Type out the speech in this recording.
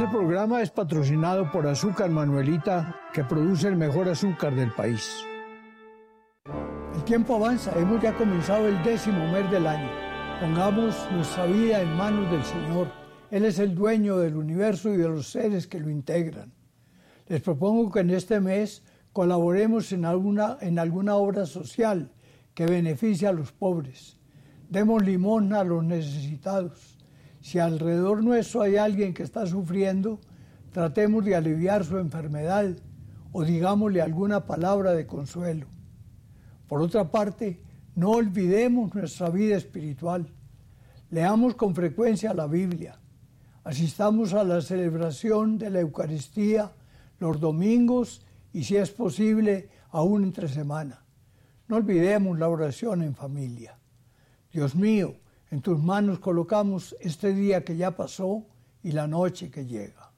Este programa es patrocinado por Azúcar Manuelita, que produce el mejor azúcar del país. El tiempo avanza, hemos ya comenzado el 10º mes del año. Pongamos nuestra vida en manos del Señor. Él es el dueño del universo y de los seres que lo integran. Les propongo que en este mes colaboremos en alguna obra social que beneficie a los pobres. Demos limosna a los necesitados. Si alrededor nuestro hay alguien que está sufriendo, tratemos de aliviar su enfermedad o digámosle alguna palabra de consuelo. Por otra parte, no olvidemos nuestra vida espiritual. Leamos con frecuencia la Biblia. Asistamos a la celebración de la Eucaristía los domingos y, si es posible, aún entre semana. No olvidemos la oración en familia. Dios mío, en tus manos colocamos este día que ya pasó y la noche que llega.